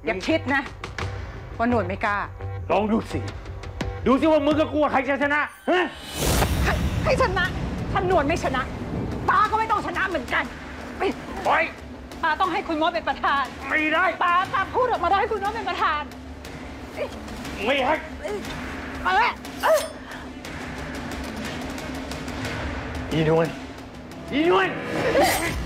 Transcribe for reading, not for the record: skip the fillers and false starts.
อย่าคิดนะว่าหนวดไม่กล้าลองดูสิว่ามึงกับกูใครจะชนะฮะใครชนะถ้าหนวดไม่ชนะป้าก็ไม่ต้องชนะเหมือนกันไปป้าต้องให้คุณมดเป็นประธานไม่ได้ป้าพูดออกมาได้ให้คุณมดเป็นประธานไม่ให้อีนวล